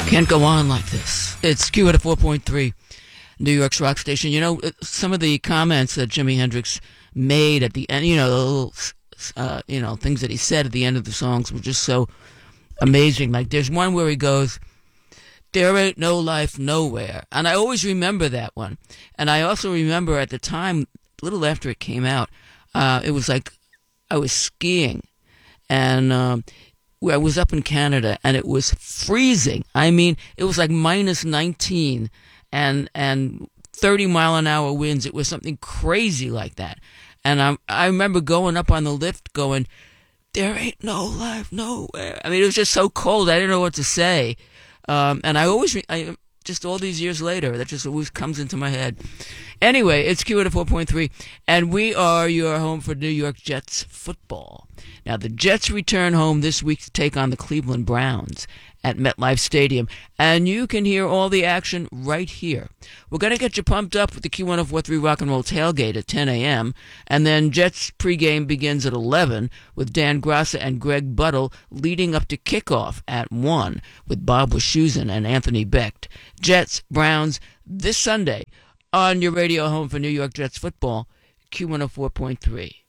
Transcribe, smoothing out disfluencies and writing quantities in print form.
Can't go on like this. It's Q at a 4.3, New York's rock station. You know, some of the comments that Jimi Hendrix made at the end, you know, the little, things that he said at the end of the songs were just so amazing. Like, there's one where he goes, "There ain't no life nowhere." And I always remember that one. And I also remember at the time, a little after it came out, it was like I was skiing. And I was up in Canada, and it was freezing. I mean, it was like minus 19 and 30-mile-an-hour winds. It was something crazy like that. And I remember going up on the lift going, "There ain't no life nowhere." I mean, it was just so cold. I didn't know what to say. And I just all these years later, that just always comes into my head. Anyway, it's Q at a 4.3, and we are your home for New York Jets football. Now, the Jets return home this week to take on the Cleveland Browns at MetLife Stadium, and you can hear all the action right here. We're going to get you pumped up with the Q1043 Rock and Roll Tailgate at 10 a.m., and then Jets pregame begins at 11 with Dan Grassa and Greg Buttle leading up to kickoff at 1 with Bob Wischusen and Anthony Becht. Jets, Browns, this Sunday on your radio home for New York Jets football, Q104.3.